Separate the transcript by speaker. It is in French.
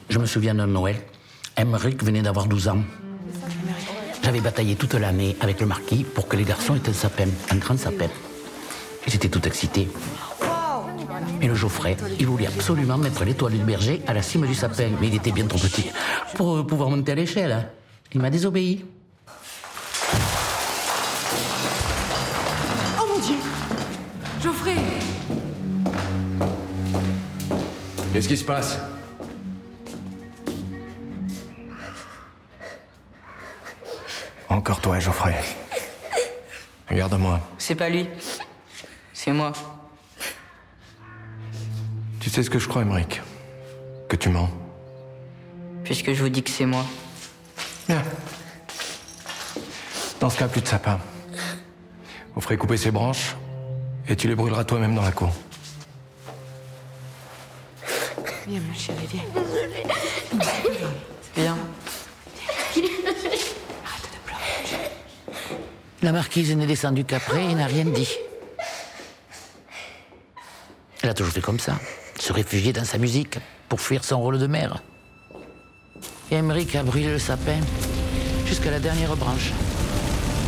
Speaker 1: Je me souviens d'un Noël. Emmerich venait d'avoir 12 ans. J'avais bataillé toute l'année avec le marquis pour que les garçons aient un sapin, un grand sapin. J'étais tout excité. Et le Geoffrey, il voulait absolument mettre l'étoile du berger à la cime du sapin, mais il était bien trop petit pour pouvoir monter à l'échelle. Hein. Il m'a désobéi.
Speaker 2: Oh mon Dieu! Geoffrey!
Speaker 3: Qu'est-ce qui se passe? Encore toi, Geoffrey. Regarde-moi.
Speaker 4: C'est pas lui. C'est moi.
Speaker 3: Tu sais ce que je crois, Emmerich? Que tu mens.
Speaker 4: Puisque je vous dis que c'est moi.
Speaker 3: Bien. Dans ce cas, plus de sapin. Vous ferez couper ses branches et tu les brûleras toi-même dans la cour.
Speaker 2: Viens, ma chérie, viens.
Speaker 4: Viens.
Speaker 2: Arrête de pleurer.
Speaker 1: La marquise n'est descendue qu'après et n'a rien dit. Elle a toujours fait comme ça, se réfugier dans sa musique pour fuir son rôle de mère. Et Emmerich a brûlé le sapin jusqu'à la dernière branche.